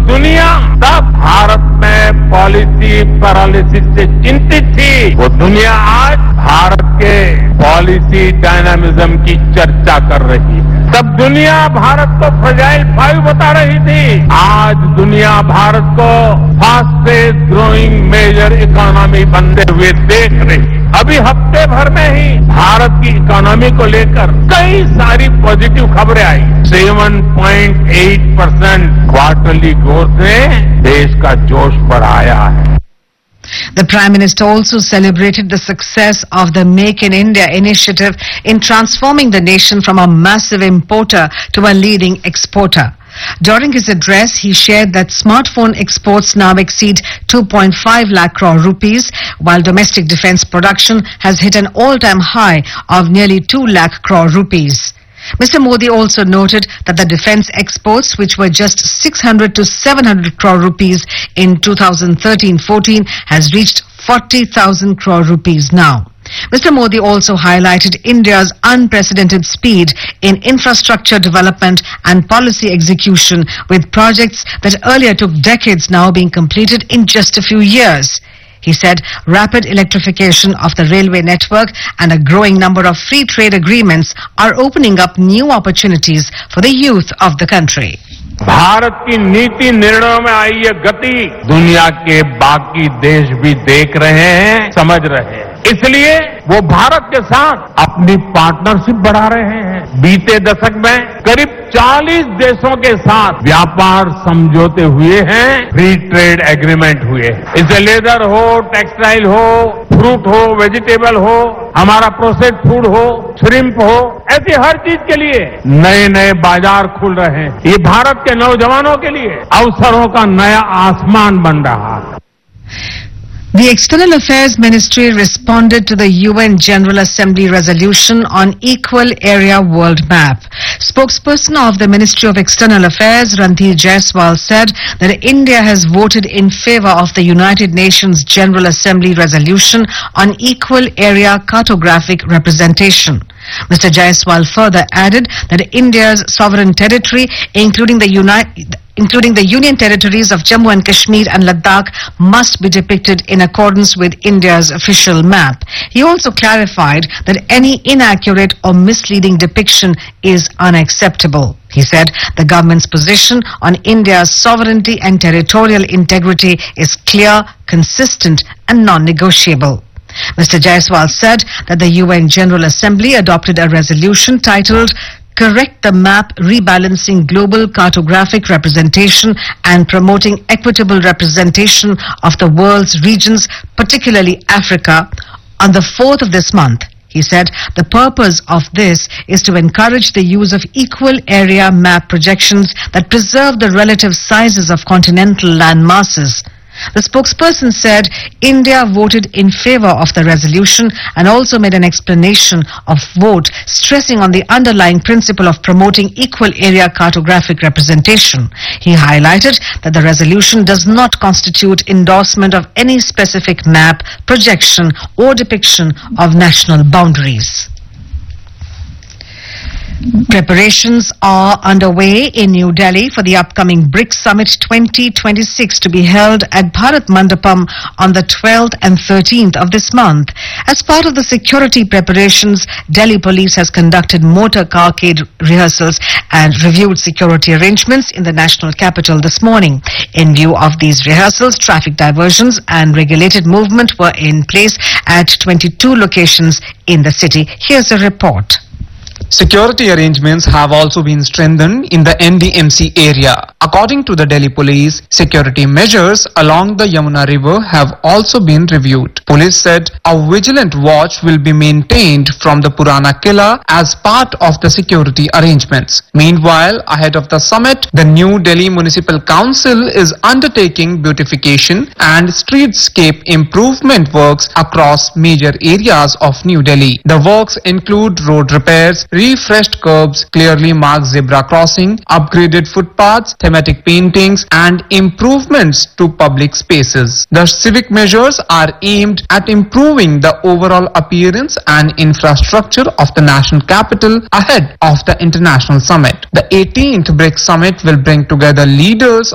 दुनिया तब भारत में पॉलिसी पैरालिसिस से चिंतित थी, वो दुनिया आज भारत के पॉलिसी डायनामिज्म की चर्चा कर रही है। तब दुनिया भारत को फ्रजाइल 5 बता रही थी, आज दुनिया भारत को फास्टेस्ट ग्रोइंग मेजर इकोनॉमी बनते हुए देख रही है। अभी हफ्ते भर में ही भारत की इकोनॉमी को लेकर कई सारी पॉजिटिव खबरें आई। 7.8% क्वार्टरली ग्रोथ ने देश का जोश बढ़ाया है। The Prime Minister also celebrated the success of the Make in India initiative in transforming the nation from a massive importer to a leading exporter. During his address, he shared that smartphone exports now exceed 2.5 lakh crore rupees, while domestic defense production has hit an all-time high of nearly 2 lakh crore rupees. Mr. Modi also noted that the defense exports, which were just 600 to 700 crore rupees in 2013-14, has reached 40,000 crore rupees now. Mr. Modi also highlighted India's unprecedented speed in infrastructure development and policy execution, with projects that earlier took decades now being completed in just a few years. He said rapid electrification of the railway network and a growing number of free trade agreements are opening up new opportunities for the youth of the country. Bharat की नीति निर्णयों में आई ये गति दुनिया के बाकी देश भी देख रहे हैं, समझ रहे हैं। इसलिए वो भारत के साथ अपनी पार्टनरशिप बढ़ा रहे हैं। बीते दशक में करीब 40 देशों के साथ व्यापार समझौते हुए हैं, फ्री ट्रेड एग्रीमेंट हुए हैं। इसे लेदर हो, टेक्सटाइल हो, फ्रूट हो, वेजिटेबल हो, हमारा प्रोसेस्ड फूड हो, श्रिम्प हो, ऐसी हर चीज के लिए नए नए बाजार खुल रहे हैं। ये भारत के नौजवानों के लिए अवसरों का नया आसमान बन रहा है। The External Affairs Ministry responded to the UN General Assembly resolution on Equal Area World Map. Spokesperson of the Ministry of External Affairs, Ranveer Jaiswal, said that India has voted in favor of the United Nations General Assembly resolution on equal area cartographic representation. Mr. Jaiswal further added that India's sovereign territory, including the Union territories of Jammu and Kashmir and Ladakh, must be depicted in accordance with India's official map. He also clarified that any inaccurate or misleading depiction is unacceptable. He said the government's position on India's sovereignty and territorial integrity is clear, consistent and non-negotiable. Mr. Jaiswal said that the UN General Assembly adopted a resolution titled Correct the Map, Rebalancing Global Cartographic Representation and Promoting Equitable Representation of the World's Regions, particularly Africa, on the 4th of this month. He said the purpose of this is to encourage the use of equal area map projections that preserve the relative sizes of continental land masses. The spokesperson said India voted in favor of the resolution and also made an explanation of vote, stressing on the underlying principle of promoting equal area cartographic representation. He highlighted that the resolution does not constitute endorsement of any specific map, projection or depiction of national boundaries. Preparations are underway in New Delhi for the upcoming BRICS Summit 2026 to be held at Bharat Mandapam on the 12th and 13th of this month. As part of the security preparations, Delhi Police has conducted motor carcade rehearsals and reviewed security arrangements in the national capital this morning. In view of these rehearsals, traffic diversions and regulated movement were in place at 22 locations in the city. Here's a report. Security arrangements have also been strengthened in the NDMC area. According to the Delhi Police, security measures along the Yamuna River have also been reviewed. Police said a vigilant watch will be maintained from the Purana Killa as part of the security arrangements. Meanwhile, ahead of the summit, the New Delhi Municipal Council is undertaking beautification and streetscape improvement works across major areas of New Delhi. The works include road repairs, refreshed curbs, clearly marked zebra crossing, upgraded footpaths, thematic paintings and improvements to public spaces. The civic measures are aimed at improving the overall appearance and infrastructure of the national capital ahead of the international summit. The 18th BRICS Summit will bring together leaders